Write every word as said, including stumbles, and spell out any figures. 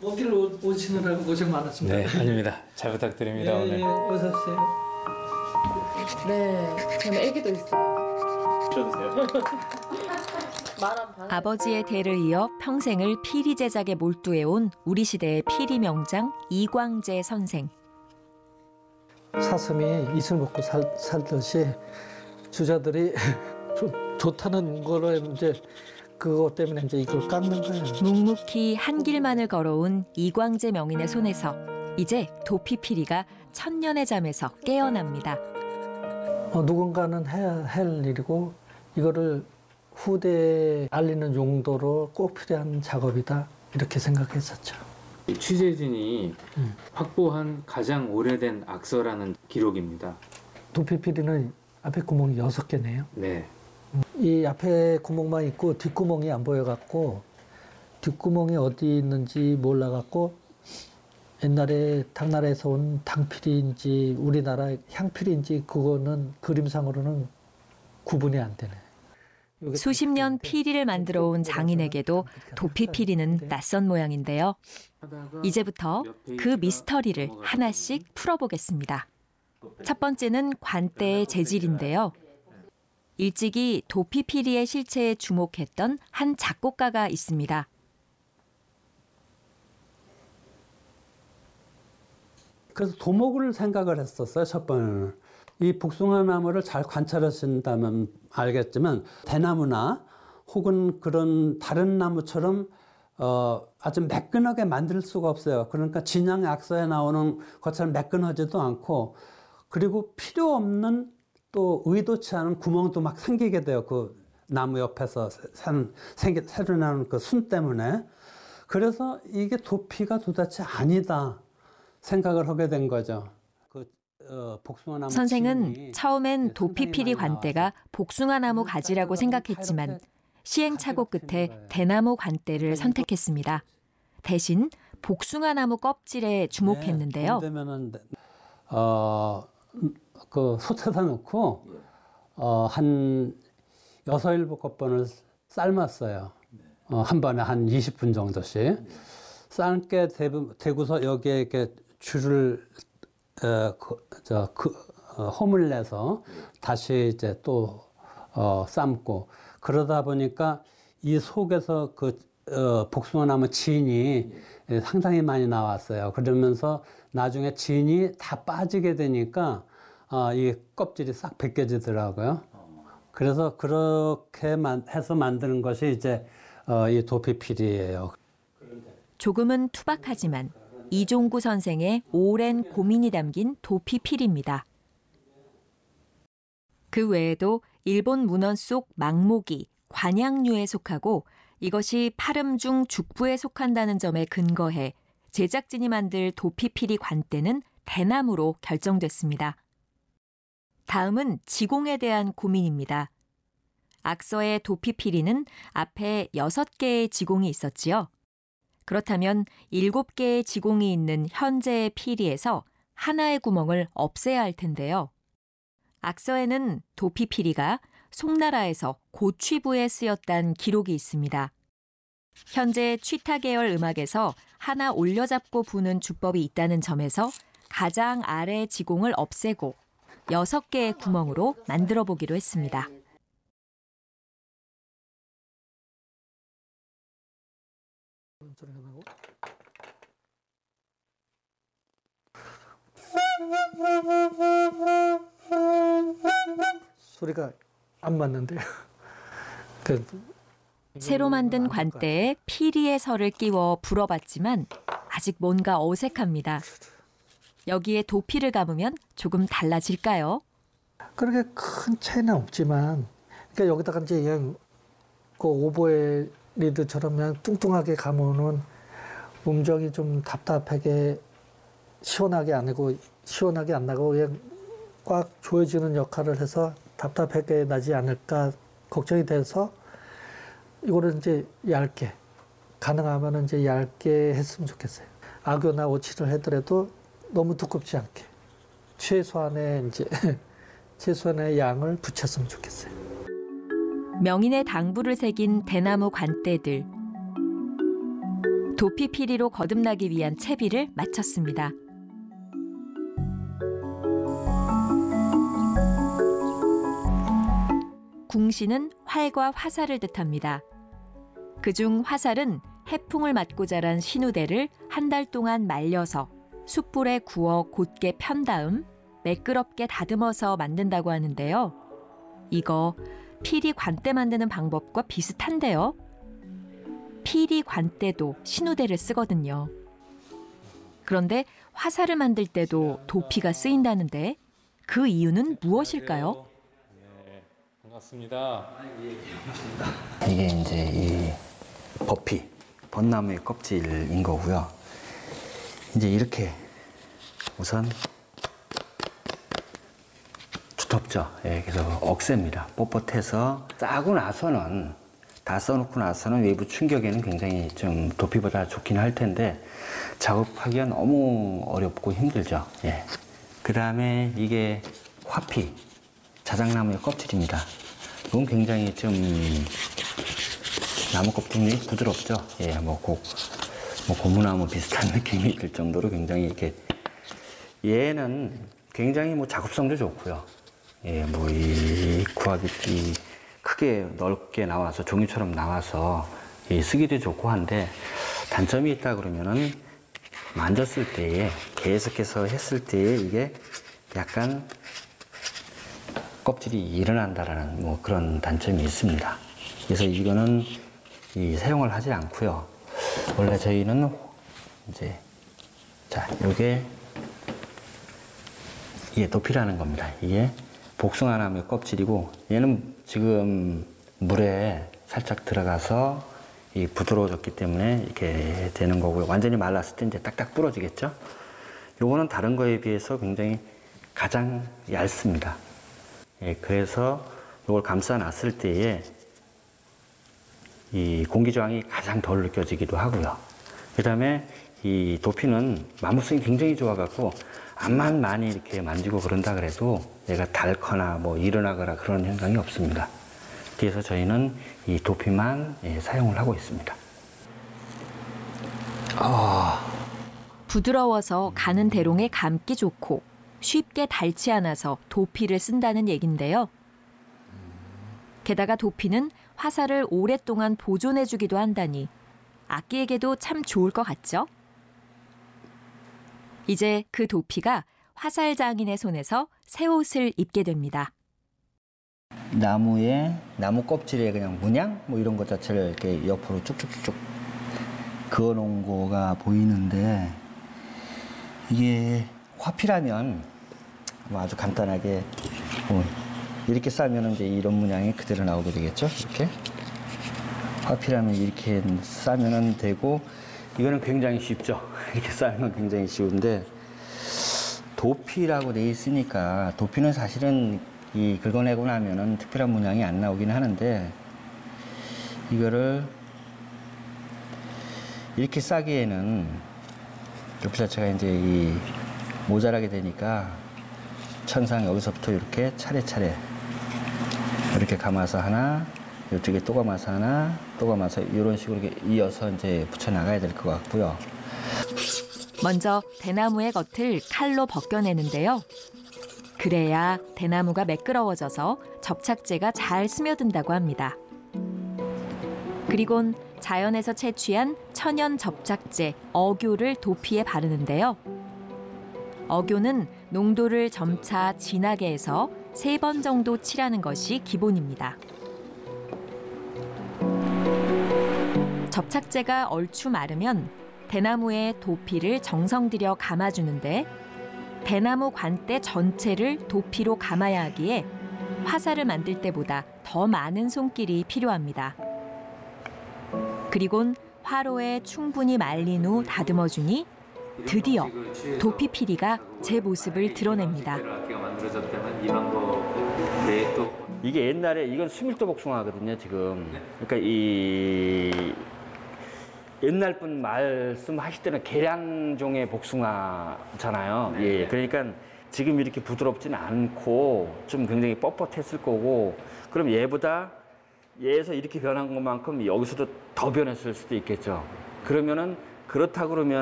어디를 오- 오시느라고 고생 많았습니다. 네, 아닙니다. 잘 부탁드립니다. 예, 오늘. 예, 어서 오세요. 네, 저는 애기도 있어요. 주셔주세요. 아버지의 대를 이어 평생을 피리 제작에 몰두해온 우리 시대의 피리 명장 이광재 선생. 사슴이 이슬 먹고 살, 살듯이 주자들이 좋, 좋다는 거로 이제 그것 때문에 이제 이걸 깎는 거예요. 묵묵히 한 길만을 걸어온 이광재 명인의 손에서 이제 도피피리가 천년의 잠에서 깨어납니다. 어, 누군가는 해야 할 일이고 이거를 후대에 알리는 용도로 꼭 필요한 작업이다 이렇게 생각했었죠. 취재진이 음. 확보한 가장 오래된 악서라는 기록입니다. 도피피리는 앞에 구멍이 여섯 개네요. 네. 이 앞에 구멍만 있고 뒷구멍이 안 보여갖고 뒷구멍이 어디 있는지 몰라갖고 옛날에 당나라에서 온 당피리인지 우리나라 향피리인지 그거는 그림상으로는 구분이 안 되네. 수십 년 피리를 만들어 온 장인에게도 도피피리는 낯선 모양인데요. 이제부터 그 미스터리를 하나씩 풀어보겠습니다. 첫 번째는 관대의 재질인데요. 일찍이 도피피리의 실체에 주목했던 한 작곡가가 있습니다. 그래서 도목을 생각을 했었어요, 첫 번에는. 이 복숭아 나무를 잘 관찰하신다면 알겠지만 대나무나 혹은 그런 다른 나무처럼 어, 아주 매끈하게 만들 수가 없어요. 그러니까 진양 악서에 나오는 것처럼 매끈하지도 않고 그리고 필요 없는 또 의도치 않은 구멍도 막 생기게 돼요. 그 나무 옆에서 산, 생기, 새로 나는 그 순 때문에. 그래서 이게 도피가 도대체 아니다 생각을 하게 된 거죠. 그, 어, 복숭아나무 선생은 처음엔 도피피리 관대가 복숭아나무 가지라고 생각했지만 시행착오 끝에 대나무 관대를 선택했습니다. 대신 복숭아나무 껍질에 주목했는데요. 네, 어, 그 솥에다 넣고 어, 한 여섯 일곱 번을 삶았어요. 어, 한 번에 한 이십 분 정도씩. 삶게 되고서 여기에 이렇게 줄을 어, 그, 저, 그, 어, 홈을 내서 다시 이제 또 어, 삶고 그러다 보니까 이 속에서 그 어, 복숭아나무 진이 상당히 많이 나왔어요. 그러면서 나중에 진이 다 빠지게 되니까 어, 이 껍질이 싹 벗겨지더라고요. 그래서 그렇게 해서 만드는 것이 이제 어, 이 도피피리예요. 조금은 투박하지만 이종구 선생의 오랜 고민이 담긴 도피피리입니다. 그 외에도 일본 문헌 속 망모기, 관양류에 속하고 이것이 파름 중 죽부에 속한다는 점에 근거해 제작진이 만들 도피피리 관대는 대나무로 결정됐습니다. 다음은 지공에 대한 고민입니다. 악서의 도피피리는 앞에 여섯 개의 지공이 있었지요. 그렇다면 일곱 개의 지공이 있는 현재의 피리에서 하나의 구멍을 없애야 할 텐데요. 악서에는 도피피리가 송나라에서 고취부에 쓰였다는 기록이 있습니다. 현재 취타 계열 음악에서 하나 올려잡고 부는 주법이 있다는 점에서 가장 아래 지공을 없애고 여섯 개의 구멍으로 만들어 보기로 했습니다. 소리가 안 맞는데요. 그, 새로 만든 관대에 피리의 설을 끼워 불어봤지만 아직 뭔가 어색합니다. 여기에 도피를 감으면 조금 달라질까요? 그렇게 큰 차이는 없지만, 그러니까 여기다가 이제 그냥 그 오보에 리드처럼 그냥 뚱뚱하게 감으면 음정이 좀 답답하게 시원하게 안 나고 시원하게 안 나고 그냥 꽉 조여지는 역할을 해서 답답하게 나지 않을까 걱정이 돼서 이거를 이제 얇게 가능하면 이제 얇게 했으면 좋겠어요. 악교나 오치를 하더라도 너무 두껍지 않게 최소한의 이제 최소한의 양을 붙였으면 좋겠어요. 명인의 당부를 새긴 대나무 관대들. 도피피리로 거듭나기 위한 채비를 마쳤습니다. 궁시는 활과 화살을 뜻합니다. 그중 화살은 해풍을 맞고 자란 신우대를 한 달 동안 말려서 숯불에 구워 곧게 편 다음 매끄럽게 다듬어서 만든다고 하는데요. 이거 피리 관대 만드는 방법과 비슷한데요. 피리 관대도 신우대를 쓰거든요. 그런데 화살을 만들 때도 도피가 쓰인다는데 그 이유는 무엇일까요? 네, 반갑습니다. 이게 이제 이 버피, 벚나무의 껍질인 거고요. 이제 이렇게 우선 두텁죠. 예, 그래서 억셉니다. 뻣뻣해서 싸고 나서는 다 써놓고 나서는 외부 충격에는 굉장히 좀 도피보다 좋긴 할 텐데 작업하기가 너무 어렵고 힘들죠. 예. 그 다음에 이게 화피, 자작나무의 껍질입니다. 이건 굉장히 좀 나무 껍질이 부드럽죠. 예, 뭐, 고, 뭐 고무나무 비슷한 느낌이 들 정도로 굉장히 이렇게 얘는 굉장히 뭐 작업성도 좋고요. 예, 뭐 이 구하기 이 크게 넓게 나와서 종이처럼 나와서 예, 쓰기도 좋고 한데 단점이 있다 그러면은 만졌을 때에 계속해서 했을 때에 이게 약간 껍질이 일어난다라는 뭐 그런 단점이 있습니다. 그래서 이거는 이 사용을 하지 않고요. 원래 저희는 이제 자 이게 이게 도피라는 겁니다. 이게 복숭아나무의 껍질이고 얘는 지금 물에 살짝 들어가서 이 부드러워졌기 때문에 이렇게 되는 거고요. 완전히 말랐을 때 이제 딱딱 부러지겠죠. 요거는 다른 거에 비해서 굉장히 가장 얇습니다. 예, 그래서 이걸 감싸 놨을 때에 이 공기 저항이 가장 덜 느껴지기도 하고요. 그 다음에 이 도피는 마모성이 굉장히 좋아갖고 암만 많이 이렇게 만지고 그런다 그래도 얘가 닳거나 뭐 일어나거나 그런 현상이 없습니다. 그래서 저희는 이 도피만 예, 사용을 하고 있습니다. 아, 부드러워서 가는 대롱에 감기 좋고 쉽게 닳지 않아서 도피를 쓴다는 얘긴데요. 게다가 도피는 화살을 오랫동안 보존해주기도 한다니 악기에게도 참 좋을 것 같죠? 이제 그 도피가 화살 장인의 손에서 새 옷을 입게 됩니다. 나무에 나무 껍질에 그냥 문양 뭐 이런 것 자체를 이렇게 옆으로 쭉쭉쭉 그어 놓은 거가 보이는데 이게 화피라면 뭐 아주 간단하게 뭐 이렇게 싸면 이제 이런 문양이 그대로 나오게 되겠죠. 이렇게 화피라면 이렇게 싸면 되고 이거는 굉장히 쉽죠. 이렇게 싸면 굉장히 쉬운데 도피라고 돼 있으니까 도피는 사실은 이 긁어내고 나면은 특별한 문양이 안 나오긴 하는데 이거를 이렇게 싸기에는 도피 자체가 이제 이 모자라게 되니까 천상 여기서부터 이렇게 차례차례 이렇게 감아서 하나, 이쪽에 또 감아서 하나, 또 감아서 이런 식으로 이렇게 이어서 이제 붙여 나가야 될 것 같고요. 먼저 대나무의 겉을 칼로 벗겨내는데요. 그래야 대나무가 매끄러워져서 접착제가 잘 스며든다고 합니다. 그리곤 자연에서 채취한 천연 접착제 어교를 도피에 바르는데요. 어교는 농도를 점차 진하게 해서 세 번 정도 칠하는 것이 기본입니다. 접착제가 얼추 마르면 대나무에 도피를 정성 들여 감아주는데 대나무 관대 전체를 도피로 감아야 하기에 화살을 만들 때보다 더 많은 손길이 필요합니다. 그리곤 화로에 충분히 말린 후 다듬어주니 드디어 도피 피리가 제 모습을 드러냅니다. 이 방법 외에 또 이게 옛날에 이건 수밀도 복숭아거든요, 지금. 그러니까 이 옛날 분 말씀하실 때는 계량종의 복숭아잖아요. 예, 그러니까 지금 이렇게 부드럽지는 않고 좀 굉장히 뻣뻣했을 거고, 그럼 얘보다 얘에서 이렇게 변한 것만큼 여기서도 더 변했을 수도 있겠죠. 그러면은 그렇다 그러면